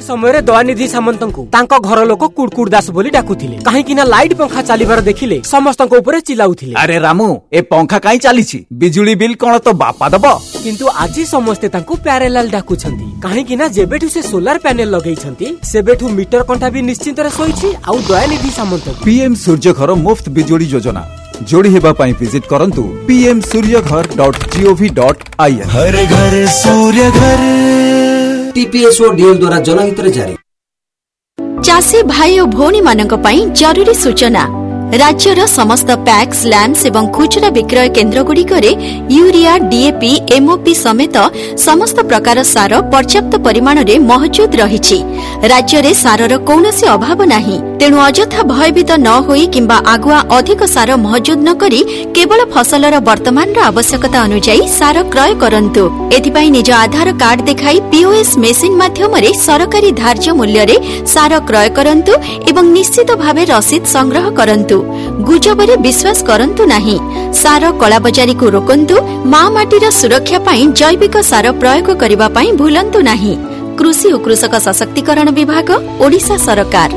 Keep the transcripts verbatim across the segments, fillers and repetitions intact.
से समय रे दयानिधि सामंत को तांको घर लोक कुड़कुड़ दास बोली डाकुथिले काहेकि ना लाइट पंखा चलीबार देखिले समस्तक ऊपर चिल्लाउथिले। अरे रामू ए पंखा काई चलीछि बिजुली बिल कोन तो बापा दबो। किंतु आज समस्ते तांको प्यारेलाल डाकुछंती काहेकि ना जेबेठु से सोलार पैनल लगेइछंती सेबेठु मीटर कंठा भी निश्चिंत रे सोइछि आ दयानिधि सामंत पीएम सूर्य घर मुफ्त बिजुली योजना जोड़ी हेबा पाई विजिट करंतु पीएम सूर्य घर डॉट जीओवी डॉट आईएन। हर घर सूर्य घर टीपीएस और डीएल द्वारा जनहित रे जारी। चाषी भाई और भौणी मानक पई जरूरी सूचना राज्यर समस्त पैक्स लैम्प्स एवं खुचरा विक्रय केन्द्र गुड़िकरे यूरिया डीएपी एमओपी समेत समस्त प्रकार सार पर्याप्त परिमाण रे मौजूद रहिछि। राज्य रे सारर कौनसी अभाव नाही तेणु अजथा भयभीत न होई किंबा आगुआ अधिक सार मौजूद न करी केवल फसलर वर्तमान आवश्यकता अनुसार सार क्रय करंतु। एथिपाई निज आधार कार्ड देखाई पीओएस मेसिन माध्यम रे सरकारी धार्य मूल्य रे सार क्रय करंतु एवं निश्चित भावे रसीद संग्रह करंतु। गुजबरे विश्वास करंतु नाही। सार कलाबजारी को रोकंतु। मां माटीर सुरक्षा पाई जैविक सार प्रयोग करिबा पाई भूलंतु नाही। कृषि और कृषक सशक्तिकरण विभाग ओडिशा सरकार।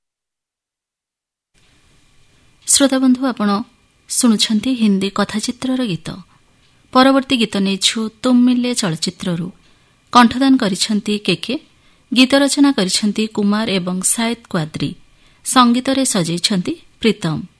श्रोता बंधु आपण सुनुछंती हिंदी कथाचित्रर गीत। परवर्ती गीत नेछु तुम मिले चलचित्ररू कंठदान करिछंती केके। गीत रचना करिछंती कुमार एवं सायद क्वाद्री। संगीत रे सजेइछंती प्रीतम।